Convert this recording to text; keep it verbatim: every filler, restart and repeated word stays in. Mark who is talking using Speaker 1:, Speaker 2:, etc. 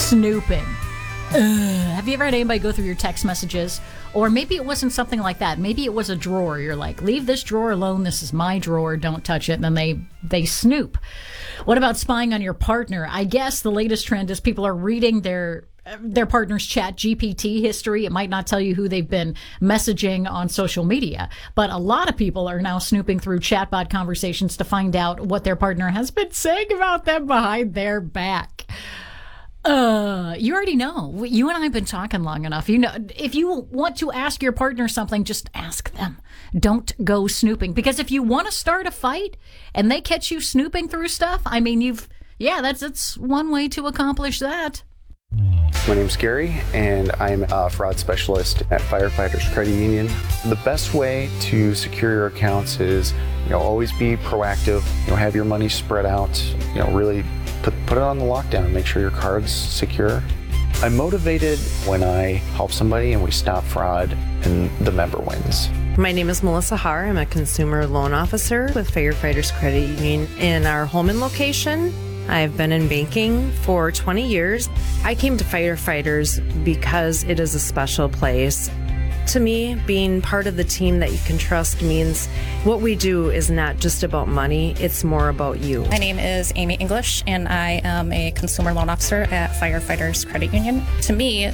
Speaker 1: snooping. Ugh. Have you ever had anybody go through your text messages? Or maybe it wasn't something like that. Maybe it was a drawer. You're like, leave this drawer alone. This is my drawer. Don't touch it. And then they, they snoop. What about spying on your partner? I guess the latest trend is people are reading their their partner's chat G P T history. It might not tell you who they've been messaging on social media, but a lot of people are now snooping through chatbot conversations to find out what their partner has been saying about them behind their back. Uh, you already know. You and I have been talking long enough. You know, if you want to ask your partner something, just ask them. Don't go snooping, because if you want to start a fight and they catch you snooping through stuff, I mean, you've yeah, that's that's one way to accomplish that.
Speaker 2: My name's Gary, and I'm a fraud specialist at Firefighters Credit Union. The best way to secure your accounts is, you know, always be proactive. You know, have your money spread out. You know, really put put it on the lockdown. Make sure your card's secure. I'm motivated when I help somebody and we stop fraud, and the member wins.
Speaker 3: My name is Melissa Haar. I'm a consumer loan officer with Firefighters Credit Union in our Holman location. I've been in banking for twenty years. I came to Firefighters because it is a special place. To me, being part of the team that you can trust means what we do is not just about money, it's more about you.
Speaker 4: My name is Amy English, and I am a consumer loan officer at Firefighters Credit Union. To me,